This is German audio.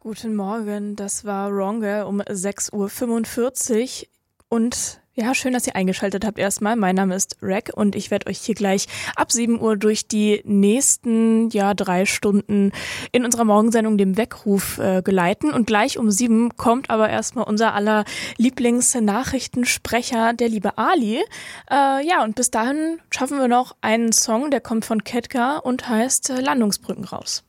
Guten Morgen, das war Wronger um 6:45 Uhr und ja, schön, dass ihr eingeschaltet habt erstmal. Mein Name ist Rack und ich werde euch hier gleich ab 7 Uhr durch die nächsten 3 Stunden in unserer Morgensendung, dem Weckruf, geleiten. Und gleich um 7 kommt aber erstmal unser aller Lieblingsnachrichtensprecher, der liebe Ali. Und bis dahin schaffen wir noch einen Song, der kommt von Ketka und heißt Landungsbrücken raus.